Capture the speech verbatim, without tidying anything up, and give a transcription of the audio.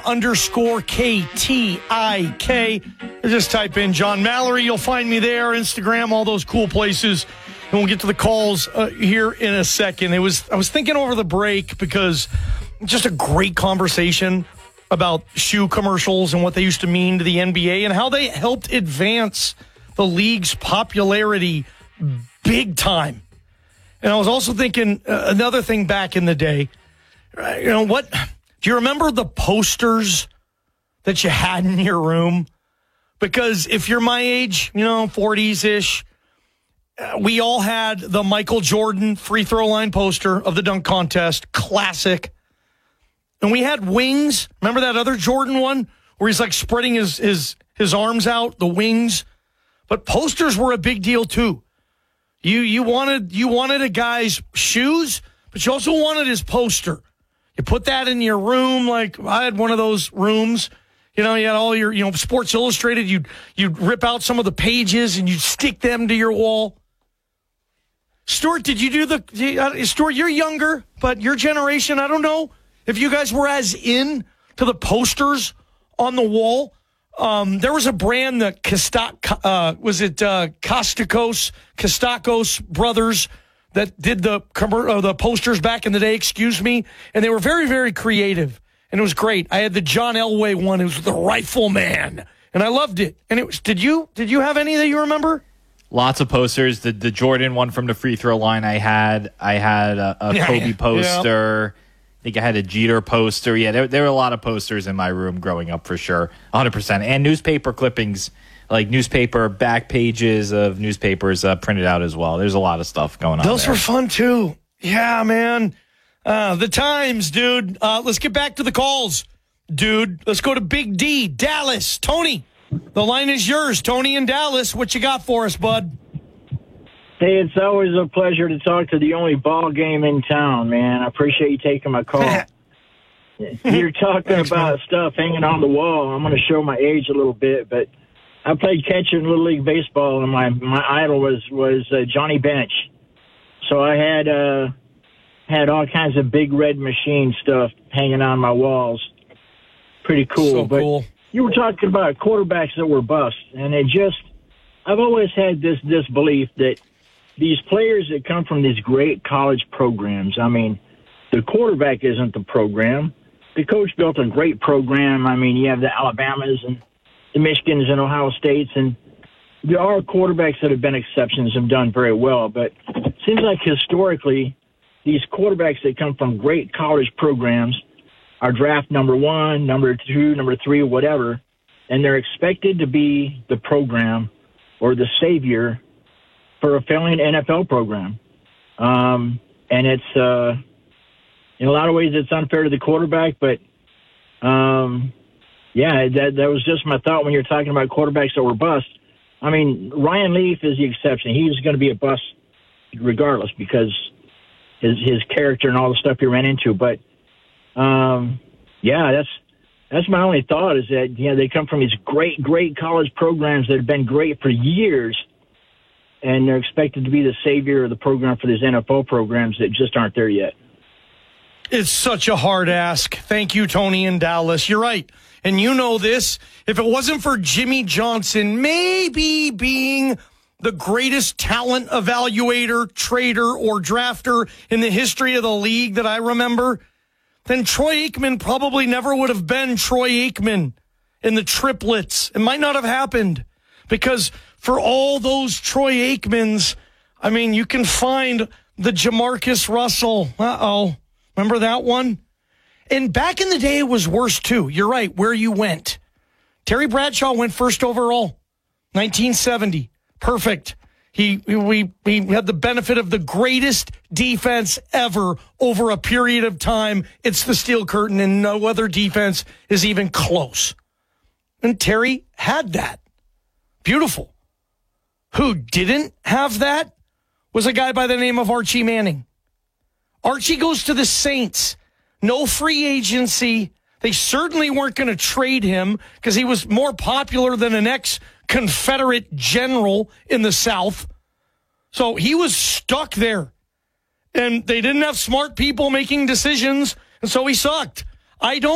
underscore K T I K. Just type in John Mallory. You'll find me there, Instagram, all those cool places. And we'll get to the calls uh, here in a second. It was I was thinking over the break because just a great conversation about shoe commercials and what they used to mean to the N B A and how they helped advance the league's popularity big time. And I was also thinking uh, another thing back in the day. Uh, you know what? Do you remember the posters that you had in your room? Because if you're my age, you know, forties-ish, uh, we all had the Michael Jordan free throw line poster of the dunk contest, classic. And we had wings. Remember that other Jordan one where he's like spreading his his his arms out, the wings? But posters were a big deal too. You you wanted you wanted a guy's shoes, but you also wanted his poster. You put that in your room. Like I had one of those rooms. You know, you had all your, you know, Sports Illustrated. You'd, you'd rip out some of the pages and you'd stick them to your wall. Stuart, did you do the, uh, Stuart, you're younger, but your generation, I don't know if you guys were as in to the posters on the wall. Um, there was a brand that Costa, uh, was it uh, Costakos, Costakos Brothers that did the uh, the posters back in the day, excuse me, and they were very, very creative, and it was great. I had the John Elway one. It was the Rifleman, and I loved it. And it was. Did you did you have any that you remember? Lots of posters. The the Jordan one from the free throw line I had. I had a, a yeah, Kobe poster. Yeah. I think I had a Jeter poster. Yeah, there, there were a lot of posters in my room growing up for sure, one hundred percent. And newspaper clippings, like newspaper back pages of newspapers uh, printed out as well. There's a lot of stuff going on Those there. were fun too. Yeah, man. Uh, the times, dude. Uh, let's get back to the calls, dude. Let's go to Big D, Dallas. Tony, the line is yours. Tony in Dallas, what you got for us, bud? Hey, it's always a pleasure to talk to the only ball game in town, man. I appreciate you taking my call. You're talking Thanks, about man. stuff hanging on the wall. I'm going to show my age a little bit, but I played catcher in Little League Baseball, and my, my idol was, was uh, Johnny Bench. So I had uh, had all kinds of big red machine stuff hanging on my walls. Pretty cool. So but cool. You were talking about quarterbacks that were bust, and it just – I've always had this, this belief that these players that come from these great college programs, I mean, the quarterback isn't the program. The coach built a great program. I mean, you have the Alabamas and the Michigans and Ohio States, and there are quarterbacks that have been exceptions and done very well. But it seems like historically, these quarterbacks that come from great college programs are draft number one, number two, number three, whatever, and they're expected to be the program or the savior for a failing N F L program. Um, and it's, uh, in a lot of ways, it's unfair to the quarterback, but, um, yeah, that that was just my thought when you're talking about quarterbacks that were bust. I mean, Ryan Leaf is the exception. He's going to be a bust regardless because his his character and all the stuff he ran into. But, um, yeah, that's that's my only thought is that, you know, they come from these great, great college programs that have been great for years, and they're expected to be the savior of the program for these N F L programs that just aren't there yet. It's such a hard ask. Thank you, Tony in Dallas. You're right. And you know this. If it wasn't for Jimmy Johnson maybe being the greatest talent evaluator, trader, or drafter in the history of the league that I remember, then Troy Aikman probably never would have been Troy Aikman in the triplets. It might not have happened because for all those Troy Aikmans, I mean, you can find the Jamarcus Russell. Uh-oh. Remember that one? And back in the day, it was worse, too. You're right, where you went. Terry Bradshaw went first overall, nineteen seventy. Perfect. He we, we had the benefit of the greatest defense ever over a period of time. It's the Steel Curtain, and no other defense is even close. And Terry had that. Beautiful. Who didn't have that was a guy by the name of Archie Manning. Archie goes to the Saints. No free agency. They certainly weren't going to trade him because he was more popular than an ex-Confederate general in the South. So he was stuck there. And they didn't have smart people making decisions, and so he sucked. I don't